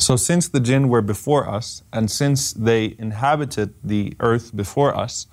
So since the jinn were before us, and since they inhabited the earth before us,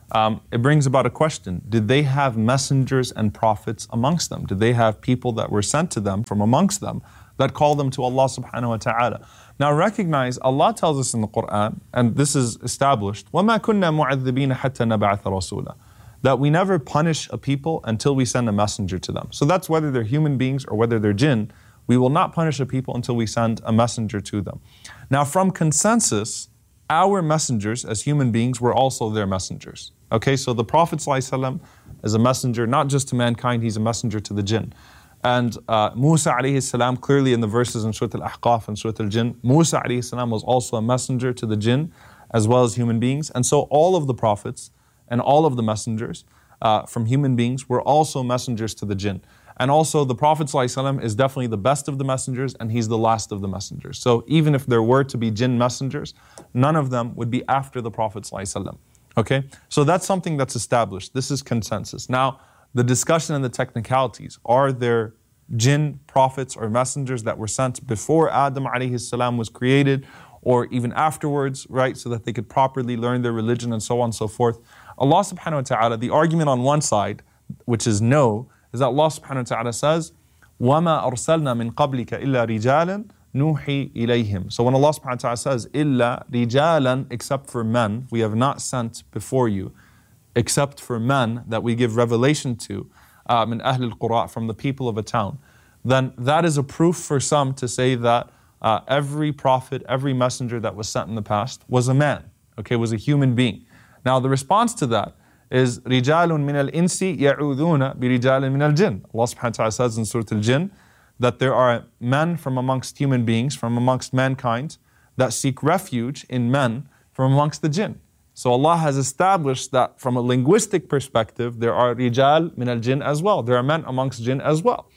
it brings about a question. Did they have messengers and prophets amongst them? Did they have people that were sent to them from amongst them that called them to Allah subhanahu wa ta'ala? Now recognize, Allah tells us in the Quran, and this is established, وَمَا كُنَّا مُعَذِّبِينَ حَتَّى نَبْعَثَ رَسُولًا, that we never punish a people until we send a messenger to them. So that's whether they're human beings or whether they're jinn. We will not punish a people until we send a messenger to them. Now from consensus, our messengers as human beings were also their messengers. Okay, so the Prophet ﷺ is a messenger not just to mankind, he's a messenger to the jinn. And Musa alayhi salam, clearly in the verses in Surah Al-Ahqaf and Surah Al-Jinn, Musa alayhi salam was also a messenger to the jinn as well as human beings. And so all of the prophets and all of the messengers from human beings were also messengers to the jinn. And also the Prophet ﷺ is definitely the best of the messengers and he's the last of the messengers. So even if there were to be jinn messengers, none of them would be after the Prophet ﷺ. Okay, so that's something that's established. This is consensus. Now, the discussion and the technicalities, are there jinn prophets or messengers that were sent before Adam alayhi salam was created or even afterwards, right, so that they could properly learn their religion and so on and so forth? Allah subhanahu wa ta'ala, the argument on one side, which is no, is that Allah subhanahu wa ta'ala says, وَمَا أَرْسَلْنَا مِن قَبْلِكَ إِلَّا رِجَالًا نُوحِي إِلَيْهِمْ. So when Allah subhanahu wa ta'ala says, إِلَّا رِجَالًا, except for men, we have not sent before you, except for men that we give revelation to, min ahl al-qura, from the people of a town, then that is a proof for some to say that every prophet, every messenger that was sent in the past was a man, okay, was a human being. Now the response to that is رِجَالٌ مِنَ الْإِنسِ يَعُوذُونَ بِرِجَالٍ مِنَ الْجِنِّ. Allah subhanahu wa ta'ala says in Surah Al-Jinn that there are men from amongst human beings, from amongst mankind, that seek refuge in men from amongst the jinn. So Allah has established that from a linguistic perspective, there are rijal min al-jinn as well. There are men amongst jinn as well.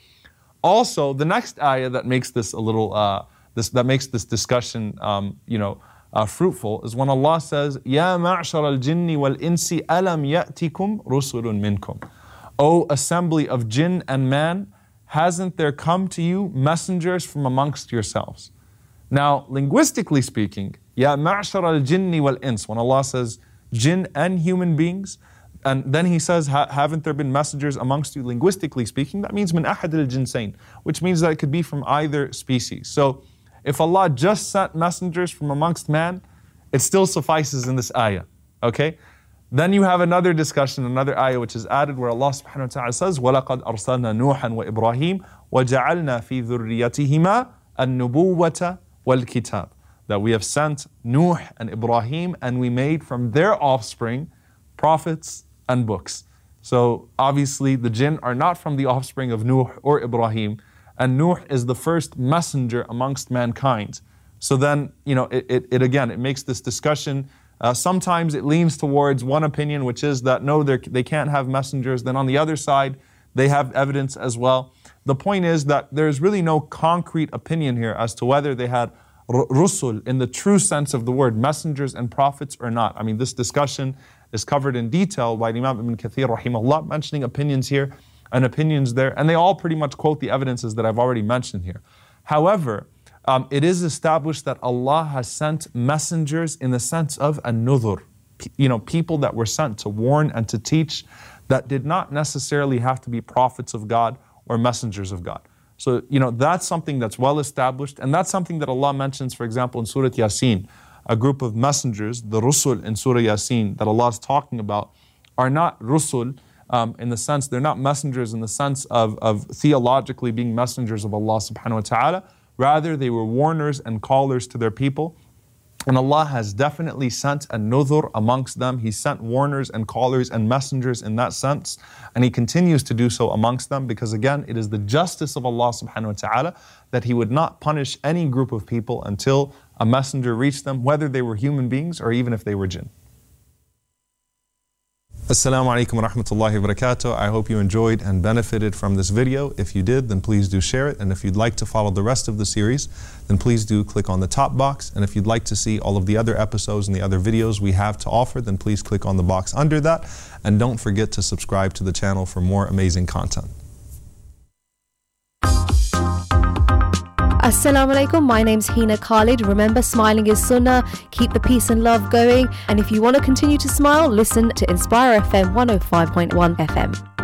Also, the next ayah that makes this a little, that makes this discussion, fruitful is when Allah says, "Ya ma'shar al-jinni wal-insi alam ya'tikum rusulun minkum." O assembly of jinn and man, hasn't there come to you messengers from amongst yourselves? Now, linguistically speaking, Ya ma'shar al-jinni wal-ins, when Allah says jinn and human beings, and then He says, haven't there been messengers amongst you? Linguistically speaking, that means min ahad al-jinsayn, which means that it could be from either species. So, if Allah just sent messengers from amongst man, it still suffices in this ayah, okay? Then you have another discussion, another ayah which is added where Allah subhanahu wa ta'ala says, وَلَقَدْ أَرْسَلْنَا نُوحًا وَإِبْرَاهِيمَ وَجَعَلْنَا فِي ذُرِّيَّتِهِمَا النُّبُوَّةَ وَالْكِتَابَ. That we have sent Nuh and Ibrahim and we made from their offspring prophets and books. So obviously the jinn are not from the offspring of Nuh or Ibrahim, and Nuh is the first messenger amongst mankind. So then, it makes this discussion. Sometimes it leans towards one opinion, which is that no, they can't have messengers. Then on the other side, they have evidence as well. The point is that there's really no concrete opinion here as to whether they had rusul in the true sense of the word, messengers and prophets or not. I mean, this discussion is covered in detail by Imam Ibn Kathir rahimahullah, mentioning opinions here and opinions there, and they all pretty much quote the evidences that I've already mentioned here. However, it is established that Allah has sent messengers in the sense of an-nudhur, people that were sent to warn and to teach, that did not necessarily have to be prophets of God or messengers of God. So, that's something that's well established, and that's something that Allah mentions, for example, in Surah Yasin. A group of messengers, the rusul in Surah Yasin that Allah is talking about, are not rusul in the sense, they're not messengers in the sense of theologically being messengers of Allah subhanahu wa ta'ala. Rather, they were warners and callers to their people. And Allah has definitely sent a nudhur amongst them. He sent warners and callers and messengers in that sense. And He continues to do so amongst them because again, it is the justice of Allah subhanahu wa ta'ala that He would not punish any group of people until a messenger reached them, whether they were human beings or even if they were jinn. Assalamu alaikum wa rahmatullahi wa barakatuh. I hope you enjoyed and benefited from this video. If you did, then please do share it. And if you'd like to follow the rest of the series, then please do click on the top box. And if you'd like to see all of the other episodes and the other videos we have to offer, then please click on the box under that. And don't forget to subscribe to the channel for more amazing content. Assalamu alaikum, my name's Hina Khalid. Remember, smiling is sunnah. Keep the peace and love going. And if you want to continue to smile, listen to Inspire FM 105.1 FM.